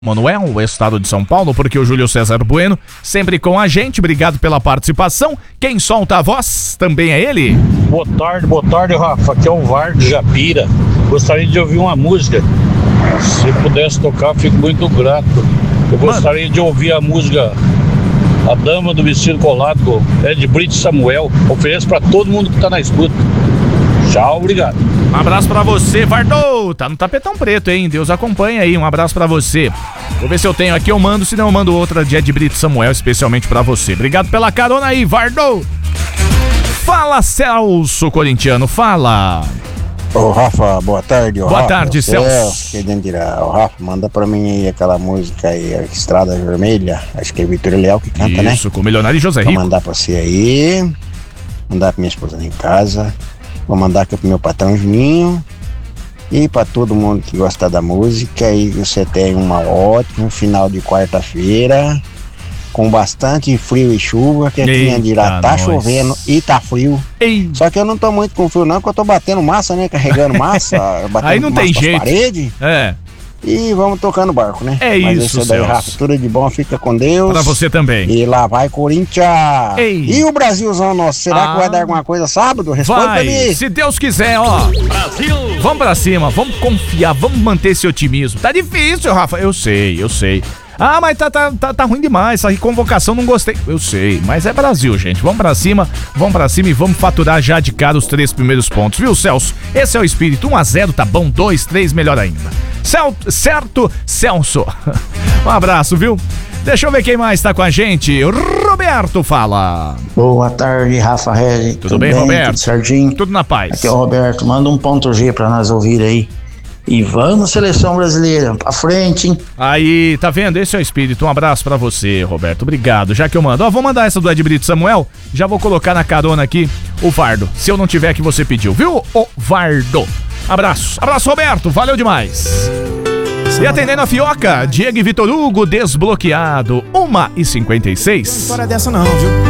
Manuel, o estado de São Paulo, porque o Júlio César Bueno sempre com a gente. Obrigado pela participação. Quem solta a voz também é ele. Boa tarde, Rafa. Aqui é o VAR de Japira. Gostaria de ouvir uma música. Se pudesse tocar, fico muito grato. Eu gostaria de ouvir a música A Dama do Vestido Colado, Ed Brito Samuel. Ofereço para todo mundo que tá na escuta. Tchau, obrigado. Um abraço pra você, Vardou. Tá no tapetão preto, hein? Deus acompanha aí. Um abraço pra você. Vou ver se eu tenho aqui, eu mando. Se não, eu mando outra de Ed Brito Samuel, especialmente pra você. Obrigado pela carona aí, Vardou. Fala, Celso Corintiano, fala. Ô, Rafa, boa tarde. Boa tarde, Celso. Querendo tirar. Ô, Rafa, manda pra mim aí aquela música aí, a Estrada Vermelha. Acho que é Vitor Leal que canta, né? Isso, com o Milionário e José Rico. Vou mandar pra você aí. Mandar pra minha esposa lá em casa. Vou mandar aqui pro meu patrão Juninho. E pra todo mundo que gosta da música. E você tem um ótimo final de quarta-feira. Com bastante frio e chuva, que aqui em Andirá tá chovendo e tá frio. Ei. Só que eu não tô muito com frio não, porque eu tô batendo massa, né? Carregando massa, batendo aí não massa tem jeito. Parede. É. E vamos tocando barco, né? É. Mas isso, esse daí, Celso. Rafa, tudo de bom, fica com Deus. Pra você também. E lá vai Corinthians. Ei. E o Brasilzão nosso, será que vai dar alguma coisa sábado? Responde pra mim. Vai, se Deus quiser, ó. Brasil! Vamos pra cima, vamos confiar, vamos manter esse otimismo. Tá difícil, Rafa, eu sei. Ah, mas tá ruim demais, essa convocação não gostei. Eu sei, mas é Brasil, gente. Vamos pra cima e vamos faturar já de cara os 3 primeiros pontos, viu, Celso? Esse é o espírito. 1-0 tá bom, 2-3 melhor ainda. Certo, Celso. Um abraço, viu? Deixa eu ver quem mais tá com a gente. Roberto, fala. Boa tarde, Rafa Regi. Tudo bem, Roberto? Tudo certinho? Tudo na paz. Aqui é o Roberto. Manda um ponto G pra nós ouvir aí. E vamos, seleção brasileira, pra frente, hein? Aí, tá vendo? Esse é o espírito. Um abraço pra você, Roberto. Obrigado. Já que eu mando. Ó, vou mandar essa do Ed Brito Samuel. Já vou colocar na carona aqui o Vardo. Se eu não tiver que você pediu, viu? O Vardo. Abraço, Roberto. Valeu demais. E atendendo a Fioca, Diego e Vitor Hugo, Desbloqueado. 1h56. Não fora dessa não, viu?